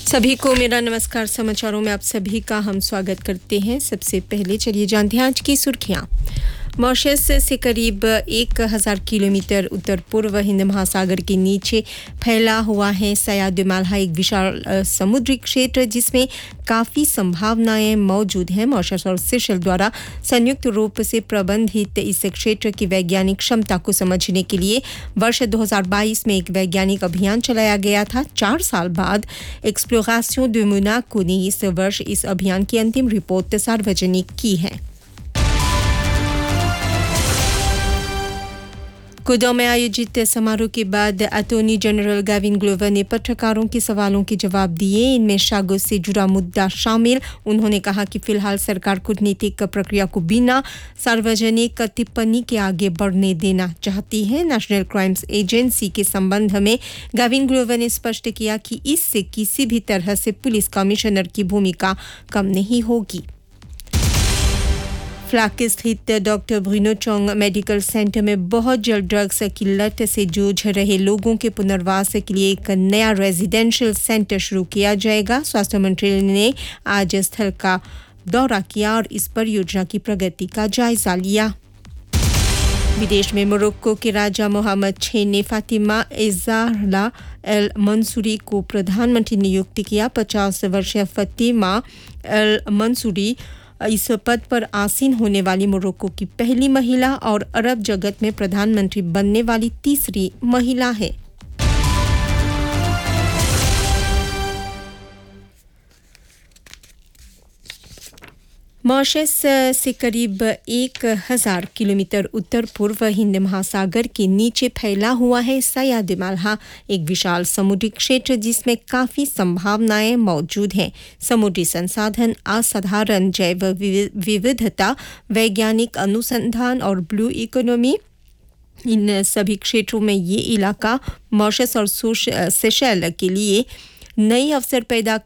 सभी को मेरा नमस्कार। समाचारों में आप सभी का हम स्वागत करते हैं। सबसे पहले चलिए जानते हैं आज की सुर्खियां। मॉरिशस से करीब 1000 किलोमीटर उत्तर पूर्व हिंद महासागर के नीचे फैला हुआ है सयाद मालहा, एक विशाल समुद्री क्षेत्र जिसमें काफ़ी संभावनाएं मौजूद हैं। मॉरिशस और सेशेल्स द्वारा संयुक्त रूप से प्रबंधित इस क्षेत्र की वैज्ञानिक क्षमता को समझने के लिए वर्ष 2022 में एक वैज्ञानिक अभियान चलाया गया था। 4 साल बाद एक्सप्लोरेशन दे मोनाको ने इस वर्ष इस अभियान की अंतिम रिपोर्ट सार्वजनिक की है। कुदौ में आयोजित समारोह के बाद अटॉर्नी जनरल गाविन ग्लोवर ने पत्रकारों के सवालों के जवाब दिए। इनमें शागो से जुड़ा मुद्दा शामिल। उन्होंने कहा कि फिलहाल सरकार कूटनीतिक प्रक्रिया को बिना सार्वजनिक टिप्पणी के आगे बढ़ने देना चाहती है। नेशनल क्राइम्स एजेंसी के संबंध में गाविन ग्लोवर ने स्पष्ट किया कि इससे किसी भी तरह से पुलिस कमिश्नर की भूमिका कम नहीं होगी। फ्लाक स्थित डॉक्टर ब्रूनो चोंग मेडिकल सेंटर में बहुत जल्द ड्रग्स की लत से जूझ रहे लोगों के पुनर्वास के लिए एक नया रेजिडेंशियल सेंटर शुरू किया जाएगा। स्वास्थ्य मंत्री ने आज स्थल का दौरा किया और इस परियोजना की प्रगति का जायजा लिया। विदेश में मोरक्को के राजा मोहम्मद छह ने फातिमा इज़ाहरा एल मंसूरी को प्रधानमंत्री नियुक्त किया। 50 वर्षीय फातिमा एल मंसूरी इस पद पर आसीन होने वाली मोरक्को की पहली महिला और अरब जगत में प्रधानमंत्री बनने वाली तीसरी महिला है। मॉरिशस से करीब 1000 किलोमीटर उत्तर पूर्व हिंद महासागर के नीचे फैला हुआ है सयाद मालहा, एक विशाल समुद्री क्षेत्र जिसमें काफ़ी संभावनाएं मौजूद हैं। समुद्री संसाधन, असाधारण जैव विविधता, वैज्ञानिक अनुसंधान और ब्लू इकोनॉमी, इन सभी क्षेत्रों में ये इलाका मॉरिशस और सेशेल्स के लिए नए अवसर पैदा